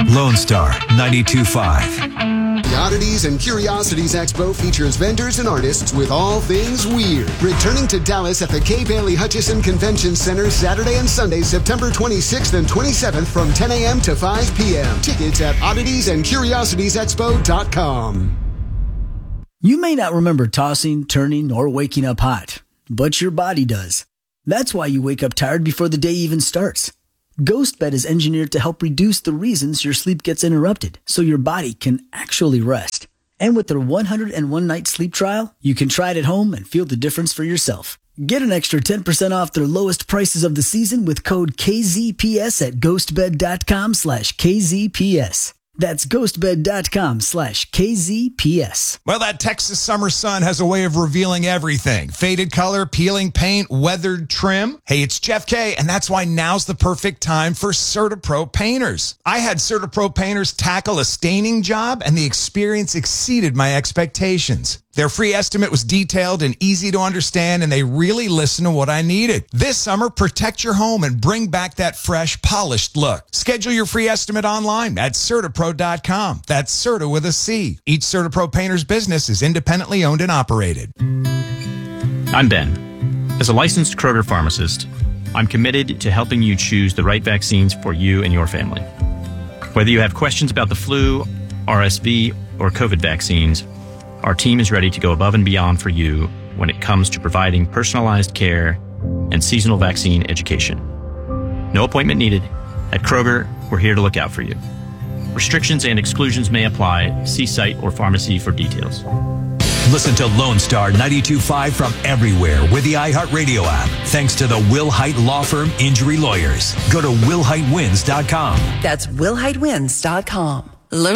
Lone Star 92.5. The Oddities and Curiosities Expo features vendors and artists with all things weird. Returning to Dallas at the Kay Bailey Hutchison Convention Center Saturday and Sunday, September 26th and 27th from 10 a.m. to 5 p.m. Tickets at odditiesandcuriositiesexpo.com. You may not remember tossing, turning, or waking up hot, but your body does. That's why you wake up tired before the day even starts. GhostBed is engineered to help reduce the reasons your sleep gets interrupted, so your body can actually rest. And with their 101-night sleep trial, you can try it at home and feel the difference for yourself. Get an extra 10% off their lowest prices of the season with code KZPS at ghostbed.com/KZPS. That's ghostbed.com/KZPS. Well, that Texas summer sun has a way of revealing everything. Faded color, peeling paint, weathered trim. Hey, it's Jeff K, and that's why now's the perfect time for CertaPro painters. I had CertaPro painters tackle a staining job, and the experience exceeded my expectations. Their free estimate was detailed and easy to understand, and they really listened to what I needed. This summer, protect your home and bring back that fresh, polished look. Schedule your free estimate online at CertaPro.com. That's Certa with a C. Each CertaPro painter's business is independently owned and operated. I'm Ben. As a licensed Kroger pharmacist, I'm committed to helping you choose the right vaccines for you and your family. Whether you have questions about the flu, RSV, or COVID vaccines, our team is ready to go above and beyond for you when it comes to providing personalized care and seasonal vaccine education. No appointment needed. At Kroger, we're here to look out for you. Restrictions and exclusions may apply. See site or pharmacy for details. Listen to Lone Star 92.5 from everywhere with the iHeartRadio app. Thanks to the Will Hite Law Firm Injury Lawyers. Go to willhitewins.com. That's willhitewins.com. Learn